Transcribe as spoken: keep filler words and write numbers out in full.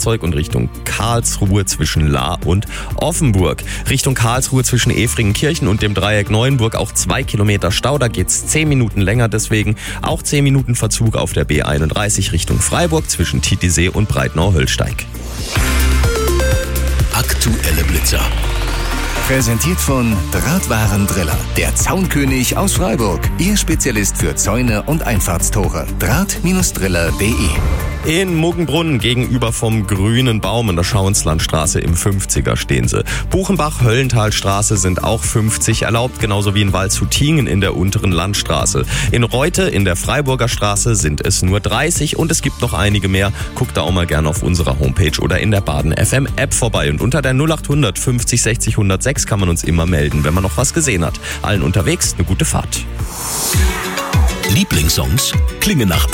Fahrzeug und Richtung Karlsruhe zwischen Lahr und Offenburg. Richtung Karlsruhe zwischen Efringenkirchen und dem Dreieck Neuenburg auch zwei Kilometer Stau. Da geht's zehn Minuten länger, deswegen auch zehn Minuten Verzug auf der B einunddreißig Richtung Freiburg zwischen Titisee und Breitnau-Höllsteig. Aktuelle Blitzer. Präsentiert von Drahtwarendriller, der Zaunkönig aus Freiburg. Ihr Spezialist für Zäune und Einfahrtstore. Draht Driller punkt de. In Muggenbrunn gegenüber vom Grünen Baum in der Schauenslandstraße im fünfziger stehen sie. Buchenbach-Höllenthalstraße sind auch fünfzig erlaubt, genauso wie in Waldshutingen in der unteren Landstraße. In Reute in der Freiburger Straße sind es nur dreißig und es gibt noch einige mehr. Guckt da auch mal gerne auf unserer Homepage oder in der Baden F M App vorbei. Und unter der null acht hundert fünfzig sechzig hundertsechs kann man uns immer melden, wenn man noch was gesehen hat. Allen unterwegs eine gute Fahrt. Lieblingssongs klingen nach